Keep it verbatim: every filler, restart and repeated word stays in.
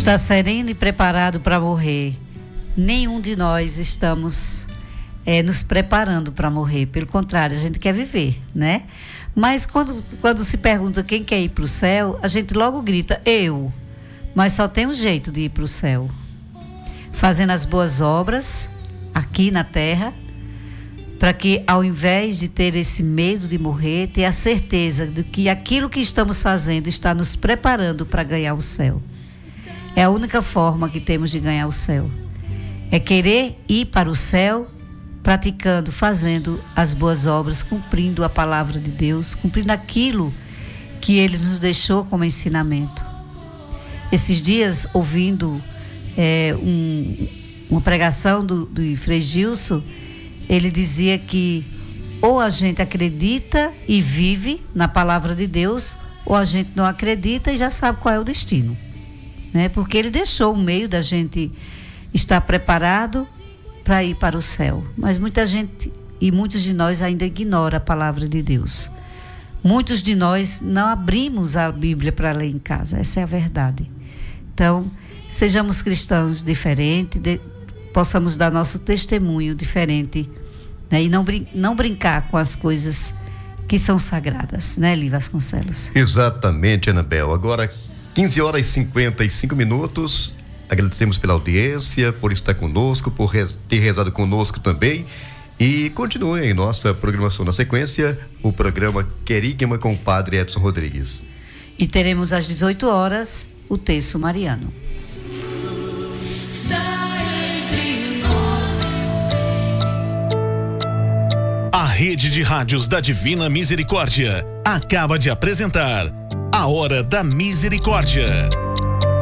está sereno e preparado para morrer. Nenhum de nós estamos é, nos preparando para morrer. Pelo contrário, a gente quer viver, né? Mas quando, quando se pergunta quem quer ir para o céu, a gente logo grita, eu. Mas só tem um jeito de ir para o céu. Fazendo as boas obras aqui na terra, para que ao invés de ter esse medo de morrer, ter a certeza de que aquilo que estamos fazendo está nos preparando para ganhar o céu. É a única forma que temos de ganhar o céu. É querer ir para o céu praticando, fazendo as boas obras, cumprindo a palavra de Deus, cumprindo aquilo que Ele nos deixou como ensinamento. Esses dias, ouvindo é, um, uma pregação do, do Frei Gilson, ele dizia que ou a gente acredita e vive na palavra de Deus, ou a gente não acredita e já sabe qual é o destino. Né? Porque ele deixou o meio da gente estar preparado para ir para o céu. Mas muita gente e muitos de nós ainda ignoram a palavra de Deus. Muitos de nós não abrimos a Bíblia para ler em casa. Essa é a verdade. Então, sejamos cristãos diferentes, de, possamos dar nosso testemunho diferente, né? E não, brin- não brincar com as coisas que são sagradas, né, Li Vasconcelos? Exatamente, Anabel. Agora, quinze horas e cinquenta e cinco minutos. Agradecemos pela audiência, por estar conosco, por rez- ter rezado conosco também. E continue em nossa programação. Na sequência, o programa Querigma com o Padre Edson Rodrigues. E teremos às dezoito horas o Terço Mariano. A Rede de Rádios da Divina Misericórdia acaba de apresentar A Hora da Misericórdia.